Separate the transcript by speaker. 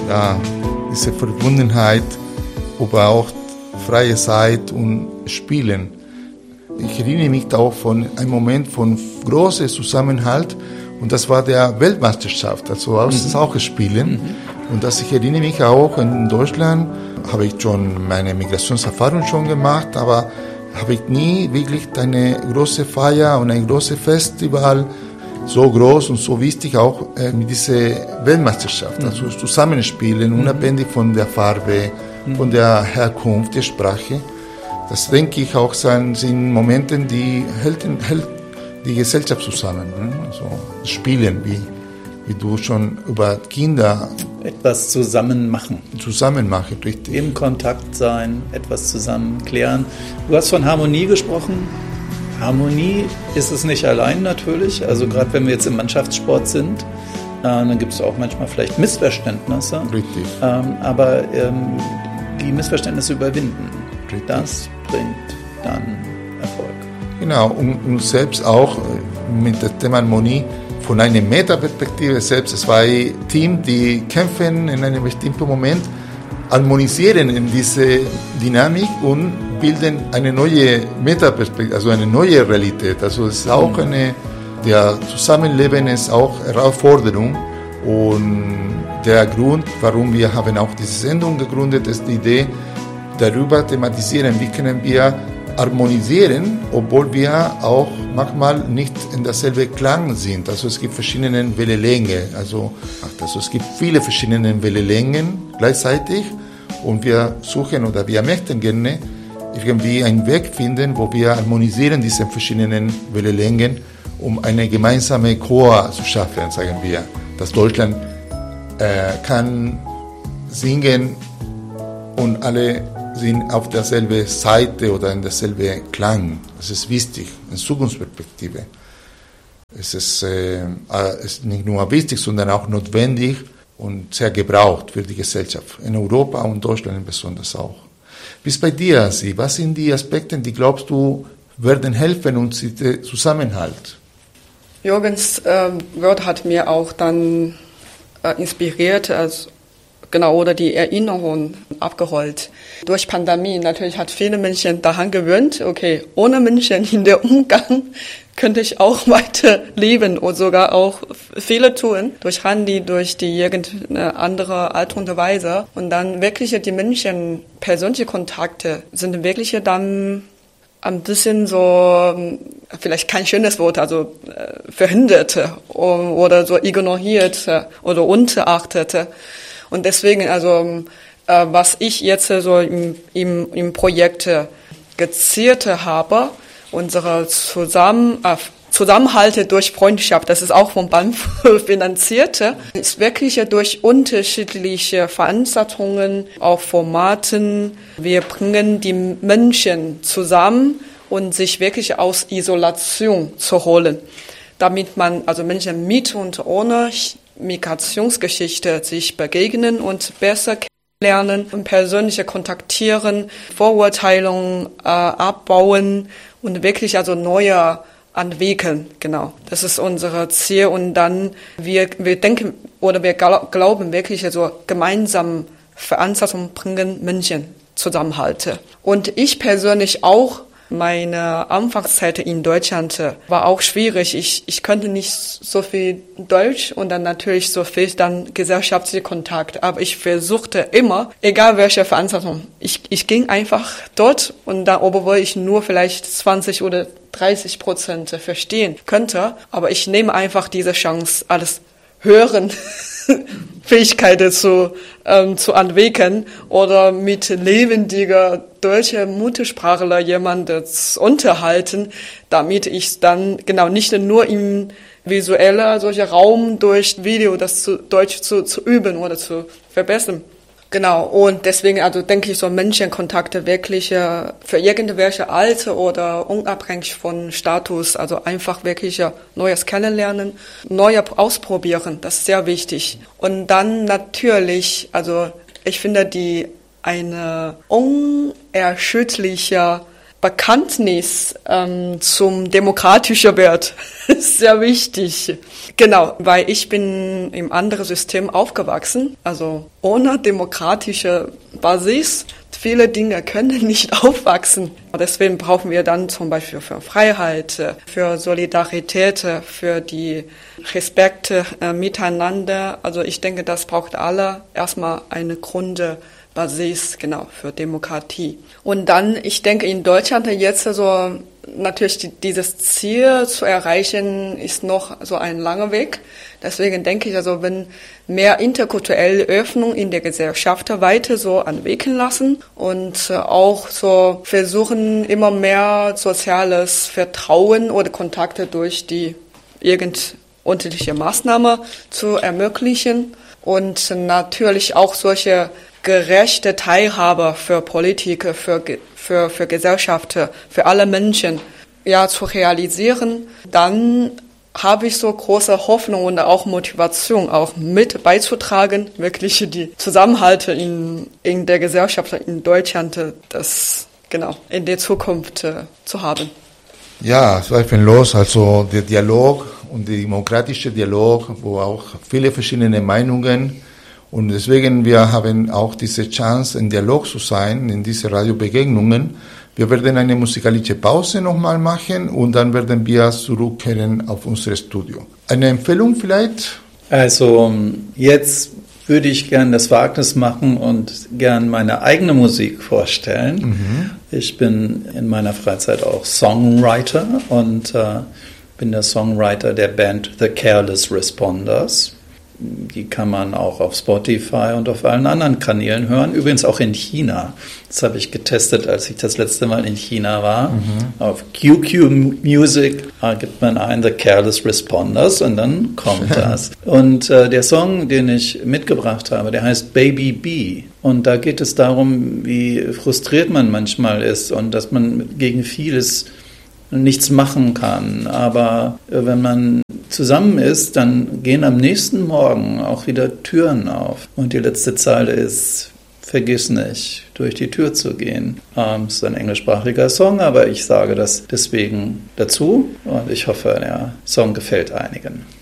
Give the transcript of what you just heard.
Speaker 1: ja, diese Verbundenheit, aber auch freie Zeit und Spielen. Ich erinnere mich auch von einem Moment von großem Zusammenhalt und das war der Weltmeisterschaft, also auch Spielen. Und das ich erinnere mich auch in Deutschland, habe ich schon meine Migrationserfahrung schon gemacht, aber habe ich nie wirklich eine große Feier und ein großes Festival so groß und so wichtig auch mit dieser Weltmeisterschaft, also Zusammenspielen, unabhängig von der Farbe, von der Herkunft, der Sprache. Das denke ich auch sind Momente, die hält die Gesellschaft zusammen. Ne? Also Spielen, wie du schon über Kinder
Speaker 2: etwas zusammen machen.
Speaker 1: Zusammen machen, richtig.
Speaker 2: Im Kontakt sein, etwas zusammen klären. Du hast von Harmonie gesprochen. Harmonie ist es nicht allein natürlich. Also gerade wenn wir jetzt im Mannschaftssport sind, dann gibt es auch manchmal vielleicht Missverständnisse.
Speaker 1: Richtig.
Speaker 2: Aber die Missverständnisse überwinden,
Speaker 1: Richtig.
Speaker 2: Das bringt dann Erfolg.
Speaker 1: Genau, und selbst auch mit dem Thema Harmonie von einer Metaperspektive selbst. Zwei Teams, die kämpfen in einem bestimmten Moment, harmonisieren in diese Dynamik und bilden eine neue Metaperspektive, also eine neue Realität. Also es ist auch der Zusammenleben ist auch Herausforderung und der Grund, warum wir haben auch diese Sendung gegründet, ist die Idee, darüber thematisieren, wie können wir harmonisieren, obwohl wir auch manchmal nicht in derselben Klang sind. Also es gibt verschiedene Wellenlängen, also es gibt viele verschiedene Wellenlängen gleichzeitig und wir suchen oder wir möchten gerne irgendwie einen Weg finden, wo wir harmonisieren diese verschiedenen Wellenlängen, um eine gemeinsame Chor zu schaffen, sagen wir, dass Deutschland kann singen und alle sind auf derselben Seite oder in derselben Klang. Das ist wichtig, in Zukunftsperspektive. Es ist nicht nur wichtig, sondern auch notwendig und sehr gebraucht für die Gesellschaft, in Europa und Deutschland besonders auch. Wie ist bei dir, Sie? Was sind die Aspekte, die glaubst du, werden helfen uns den Zusammenhalt?
Speaker 3: Jürgens Wort hat mir auch dann inspiriert, oder die Erinnerung abgeholt. Durch Pandemie natürlich hat viele Menschen daran gewöhnt, okay, ohne Menschen in der Umgang könnte ich auch weiter leben und sogar auch viele tun. Durch Handy, durch die irgendeine andere Art und Weise. Und dann wirklich die Menschen, persönliche Kontakte sind wirklich dann ein bisschen so, vielleicht kein schönes Wort, also verhindert oder so ignoriert oder unterachtet. Und deswegen, was ich jetzt so im Projekt gezielt habe, unsere Zusammenhalt durch Freundschaft, das ist auch vom BAMF finanziert, ist wirklich durch unterschiedliche Veranstaltungen, auch Formaten. Wir bringen die Menschen zusammen und sich wirklich aus Isolation zu holen, damit man Menschen mit und ohne Migrationsgeschichte sich begegnen und besser kennenlernen und persönlich kontaktieren, Vorurteilungen abbauen und wirklich neue entwickeln. Genau, das ist unser Ziel und dann wir denken oder wir glauben wirklich gemeinsam Veranstaltungen bringen Menschen Zusammenhalt. Und ich persönlich auch. Meine Anfangszeit in Deutschland war auch schwierig. Ich konnte nicht so viel Deutsch und dann natürlich so viel dann gesellschaftliche Kontakt. Aber ich versuchte immer, egal welche Veranstaltung, ich ging einfach dort und dann, obwohl ich nur vielleicht 20 oder 30% verstehen könnte, aber ich nehme einfach diese Chance, alles hören, Fähigkeiten zu entwickeln oder mit lebendiger deutscher Muttersprachler jemanden unterhalten, damit ich dann nicht nur im visuellen Raum durch Video das Deutsch zu üben oder zu verbessern. Genau, und deswegen denke ich Menschenkontakte wirklich für irgendwelche Alter oder unabhängig von Status, einfach wirklich Neues kennenlernen, Neues ausprobieren, das ist sehr wichtig. Und dann natürlich, ich finde eine unerschütterliche Bekanntnis zum demokratischen Wert ist sehr wichtig. Genau, weil ich bin im anderen System aufgewachsen, also ohne demokratische Basis. Viele Dinge können nicht aufwachsen. Deswegen brauchen wir dann zum Beispiel für Freiheit, für Solidarität, für die Respekt miteinander. Also ich denke, das braucht alle erstmal eine Grundbasis, genau, für Demokratie. Und dann, ich denke, in Deutschland jetzt so natürlich dieses Ziel zu erreichen, ist noch so ein langer Weg. Deswegen denke ich, also wenn mehr interkulturelle Öffnung in der Gesellschaft weiter so entwickeln lassen und auch so versuchen, immer mehr soziales Vertrauen oder Kontakte durch die unterschiedliche Maßnahmen zu ermöglichen und natürlich auch solche gerechte Teilhabe für Politik, für Gesellschaft, für alle Menschen, ja, zu realisieren, dann habe ich so große Hoffnung und auch Motivation, auch mit beizutragen, wirklich die Zusammenhalte in der Gesellschaft in Deutschland, das genau in der Zukunft zu haben.
Speaker 1: Ja, zweifellos. Also der Dialog und der demokratische Dialog, wo auch viele verschiedene Meinungen und deswegen wir haben auch diese Chance, in Dialog zu sein in diese Radiobegegnungen. Wir werden eine musikalische Pause nochmal machen und dann werden wir zurückkehren auf unser Studio. Eine Empfehlung vielleicht?
Speaker 2: Also jetzt würde ich gern das Wagnis machen und gern meine eigene Musik vorstellen. Ich bin in meiner Freizeit auch Songwriter und bin der Songwriter der Band The Careless Responders. Die kann man auch auf Spotify und auf allen anderen Kanälen hören. Übrigens auch in China. Das habe ich getestet, als ich das letzte Mal in China war. Auf QQ Music gibt man ein The Careless Responders und dann kommt das. Und der Song, den ich mitgebracht habe, der heißt Baby B. Und da geht es darum, wie frustriert man manchmal ist und dass man gegen vieles nichts machen kann. Aber wenn man zusammen ist, dann gehen am nächsten Morgen auch wieder Türen auf. Und die letzte Zeile ist, vergiss nicht, durch die Tür zu gehen. Es ist ein englischsprachiger Song, aber ich sage das deswegen dazu und ich hoffe, der Song gefällt einigen.